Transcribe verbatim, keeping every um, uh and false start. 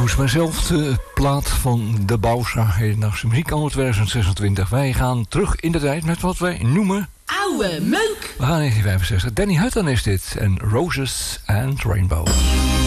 Doe mezelf de plaat van de Bouwsa. Hedendaagse muziek anno twintig zesentwintig. Wij gaan terug in de tijd met wat wij noemen... Oude meuk! We gaan in negentien vijfenzestig. Danny Hutton is dit. En Roses and Rainbow.